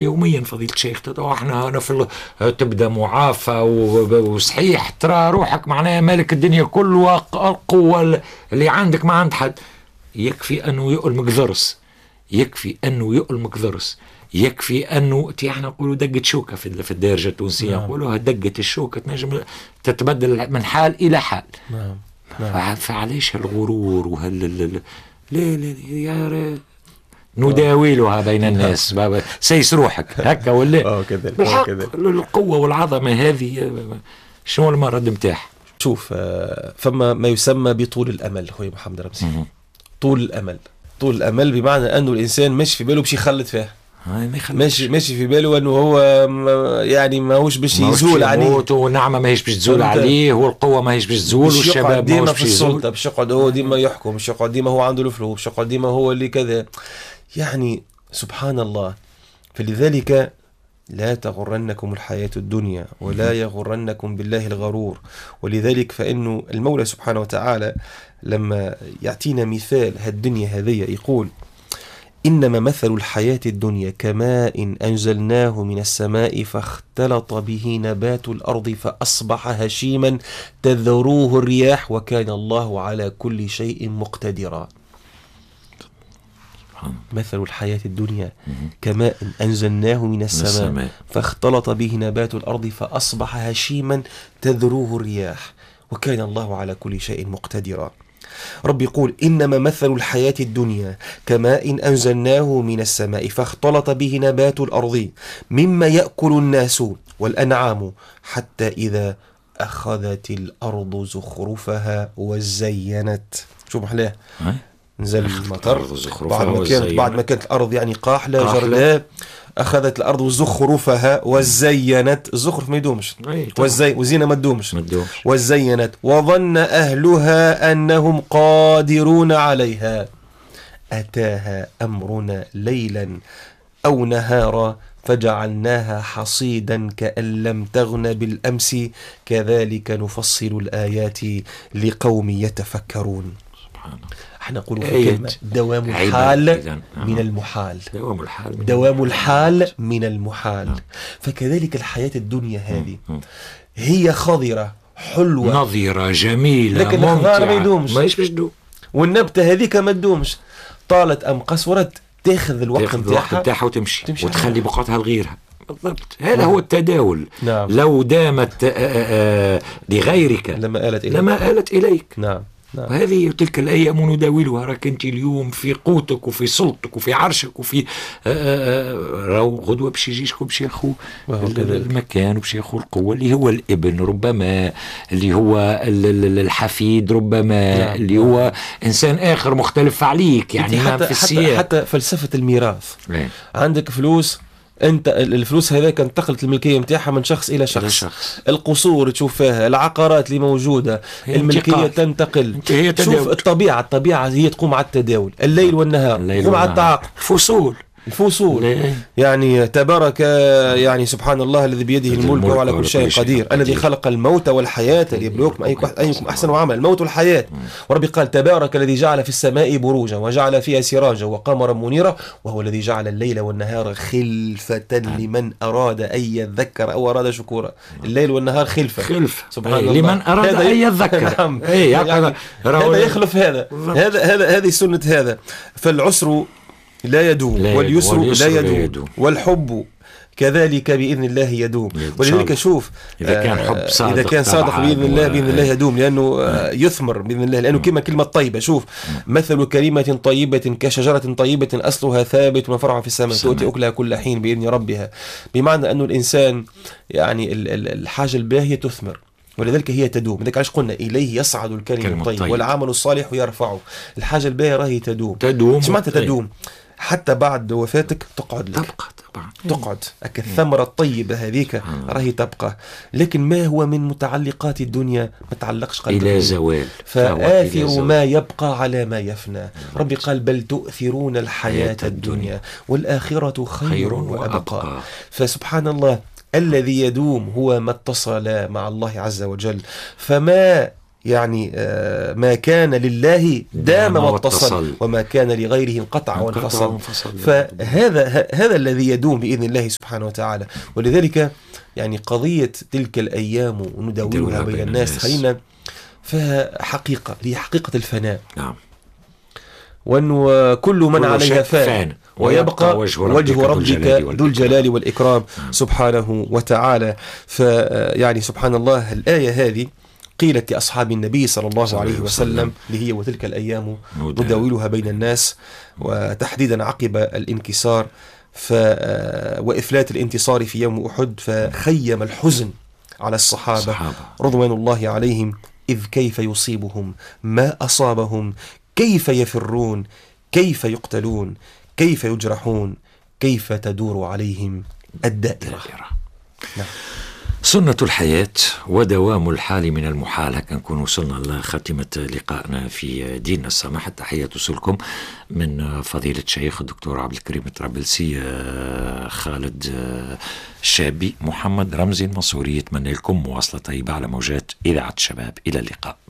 يوميا فضيلة الشيخ. احنا هنا تبدا معافى وصحيح، ترى روحك معناها مالك الدنيا كلها، القوة اللي عندك ما عند حد. يكفي انه يؤلمك ضرس، يكفي انه يؤلمك ضرس، يكفي انه احنا نقولوا دقة شوكة في الدارجة التونسية، نقولوها دقة الشوكة تنجم تتبدل من حال الى حال. فعليش الغرور لا يا نداولها بين الناس. سيس روحك هكا ولا بالحق. القوة والعظمة هذه شنو المرض متاعها؟ شوف، فما ما يسمى بطول الأمل خويا محمد رمزي. طول الأمل بمعنى أنه الإنسان مش في باله باش يخلط فيها، ماشي في باله انه هو يعني ماهوش باش يزول عليه، والنعمه ماهيش باش تزول عليه، والقوه ماهيش باش تزول، والشباب ديما في السلطه باش يقعد هو ديما يحكم، باش يقعد ديما هو عنده الفلوس، باش يقعد ديما هو اللي كذا. يعني سبحان الله. فلذلك لا تغرنكم الحياة الدنيا ولا يغرنكم بالله الغرور. ولذلك فإنه المولى سبحانه وتعالى لما يعطينا مثال هالدنيا هذه يقول: إنما مثل الحياة الدنيا كماء أنزلناه من السماء فاختلط به نبات الأرض فأصبح هشيما تذروه الرياح وكان الله على كل شيء مقتدرا. مثل الحياة الدنيا كماء أنزلناه من السماء فاختلط به نبات الأرض فأصبح هشيما تذروه الرياح وكان الله على كل شيء مقتدرا. رب يقول: إنما مثل الحياة الدنيا كماء أنزلناه من السماء فاختلط به نبات الأرض مما يأكل الناس والأنعام حتى إذا أخذت الأرض زخرفها وزينت. شو محلاه؟ نزل المطر بعد ما كانت الأرض يعني قاحلة جرداء، أخذت الأرض زخرفها وزينت. الزخرف ما يدومش، وزينة ما تدومش. وزينت وظن أهلها أنهم قادرون عليها أتاها أمرنا ليلا أو نهارا فجعلناها حصيدا كأن لم تغن بالأمس كذلك نفصل الآيات لقوم يتفكرون. احنا نقول في كلمة: دوام الحال من المحال. دوام الحال من المحال. فكذلك الحياة الدنيا هذه هي خضرة حلوة نظيرة جميلة لكن الخضار ما يدومش، ما باش تدوم، والنبتة هذيك ما تدومش، طالت أم قصرت تاخذ الوقت نتاعها وتمشي وتخلي بقعتها لغيرها. بالضبط، هذا هو التداول. نعم. لو دامت لغيرك لما آلت إليك. نعم. وهذه تلك الأيام نداولها. راك أنت اليوم في قوتك وفي سلطك وفي عرشك وفي راو غدوة باش يجيشكم باش ياخو المكان وباش ياخو القوة اللي هو الابن، ربما اللي هو الحفيد، ربما اللي هو إنسان آخر مختلف عليك. يعني حتى فلسفة الميراث. عندك فلوس، انت الفلوس هذاك انتقلت الملكيه نتاعها من شخص الى شخص. القصور تشوف فيها، العقارات اللي موجوده، الملكيه تنتقل. شوف الطبيعه هي تقوم على التداول، الليل والنهار تقوم على التعاقب، الفصول. يعني تبارك يعني سبحان الله الذي بيده الملك وعلى كل شيء قدير، الذي خلق الموت والحياة ليبلوكم أيكم أحسن عملا. الموت والحياة. وربي قال: تبارك الذي جعل في السماء بروجا وجعل فيها سراجا وقمرا منيرا وهو الذي جعل الليل والنهار خلفة لمن أراد أن يذكر أو أراد شكورا. الليل والنهار خلفة سبحان الله لمن أراد أن يذكر. نعم. يعني هذا يخلف هذه سنة هذا. فالعسر لا يدوم واليسر لا يدوم والحب كذلك بإذن الله يدوم. ولذلك شوف إذا كان حب صادق، إذا كان صادق بإذن الله يدوم، لأنه يثمر بإذن الله، لأنه كلمة طيبة. شوف: مثل كلمة طيبة كشجرة طيبة أصلها ثابت وفرعها في السماء تؤتي أكلها كل حين بإذن ربها. بمعنى أنه الإنسان يعني الحاجة الباهية تثمر، ولذلك هي تدوم. لذلك علاش قلنا إليه يصعد الكلم الطيب والعمل الصالح يرفعه. الحاجة الباهية راهي تدوم. ايش معناتها تدوم؟ حتى بعد وفاتك تقعد لك، تقعد الثمرة الطيبة هذيك راهي تبقى. لكن ما هو من متعلقات الدنيا ما تعلقش قلبك إلى زوال. فآثر ما يبقى على ما يفنى. ربي قال: بل تؤثرون الحياة الدنيا والآخرة خير وأبقى. فسبحان الله الذي يدوم هو ما اتصل مع الله عز وجل. فما يعني ما كان لله دام واتصل، وما كان لغيره انقطع وانفصل. فهذا الذي يدوم بإذن الله سبحانه وتعالى. ولذلك يعني قضية تلك الأيام نداولها بين الناس خلينا فحقيقة، هي حقيقة الفناء. نعم. وأنه كل من عليها فان ويبقى وجه ربك ذو الجلال والإكرام سبحانه وتعالى. فيعني سبحان الله الآية هذه قيلت لأصحاب النبي صلى الله عليه وسلم اللي هي وتلك الأيام نداولها بين الناس، وتحديدا عقب الانكسار وإفلات الانتصار في يوم أحد، فخيم الحزن على الصحابة رضوان الله عليهم، إذ كيف يصيبهم ما أصابهم، كيف يفرون، كيف يقتلون، كيف يجرحون، كيف تدور عليهم الدائرة. نعم. سنة الحياة ودوام الحال من المحال. هكا نكون وصلنا لخاتمة لقائنا في دين السماح. تحية توصلكم من فضيلة الشيخ الدكتور عبد الكريم الطرابلسي، خالد الشابي، محمد رمزي المنصوري. يتمنى لكم مواصلة طيبة على موجات إذاعة الشباب. إلى اللقاء.